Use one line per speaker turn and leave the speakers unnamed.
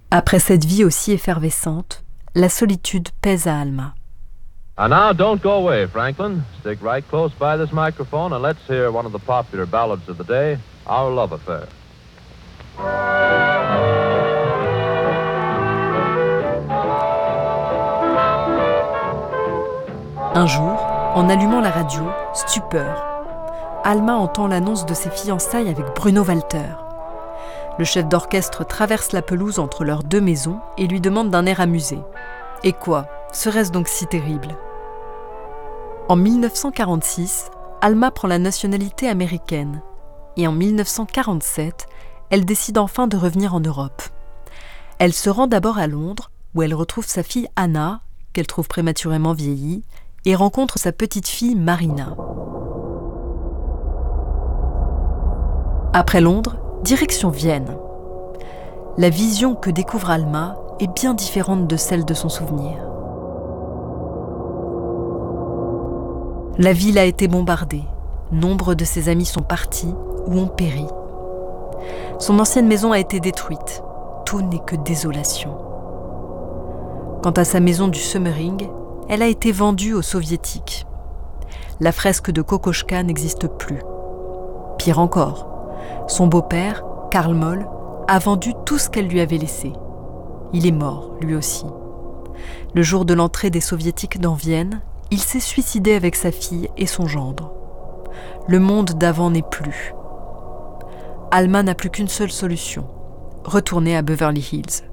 Après cette vie aussi effervescente, la solitude pèse à Alma.
And now, don't go away, Franklin. Stick right close by this microphone and let's hear one of the popular ballads of the day, Our Love Affair.
Un jour, en allumant la radio, stupeur. Alma entend l'annonce de ses fiançailles avec Bruno Walter. Le chef d'orchestre traverse la pelouse entre leurs deux maisons et lui demande d'un air amusé. Et quoi, serait-ce donc si terrible ? En 1946, Alma prend la nationalité américaine. Et en 1947, elle décide enfin de revenir en Europe. Elle se rend d'abord à Londres, où elle retrouve sa fille Anna, qu'elle trouve prématurément vieillie, et rencontre sa petite-fille Marina. Après Londres, direction Vienne. La vision que découvre Alma est bien différente de celle de son souvenir. La ville a été bombardée. Nombre de ses amis sont partis ou ont péri. Son ancienne maison a été détruite. Tout n'est que désolation. Quant à sa maison du Semmering, elle a été vendue aux soviétiques. La fresque de Kokoschka n'existe plus. Pire encore, son beau-père, Karl Moll, a vendu tout ce qu'elle lui avait laissé. Il est mort, lui aussi. Le jour de l'entrée des soviétiques dans Vienne, il s'est suicidé avec sa fille et son gendre. Le monde d'avant n'est plus. Alma n'a plus qu'une seule solution, retourner à Beverly Hills.